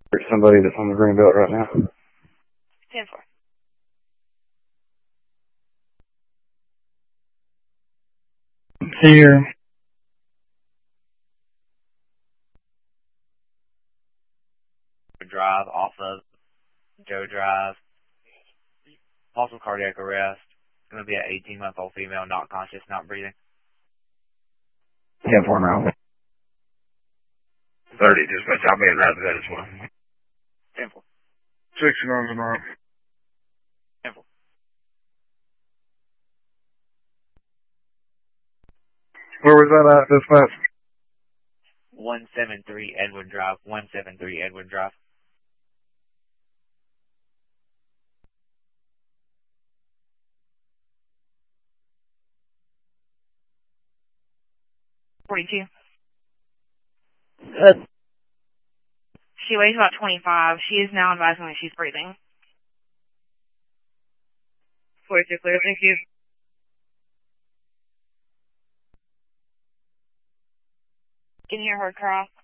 There's somebody that's on the green belt right now. 10-4. Here. Drive off of Joe Drive. Possible cardiac arrest. It's going to be an 18-month-old female, not conscious, not breathing. 10-4 now. 30, dispatch. I'll be in right there as well. 10-4. 69 tomorrow. 10-4. Where was that at, dispatch? 173 Edward Drive. 173 Edward Drive. $42. Good. She weighs about 25. She is now advising that she's breathing. 42 clear, thank you. Can you hear her cry?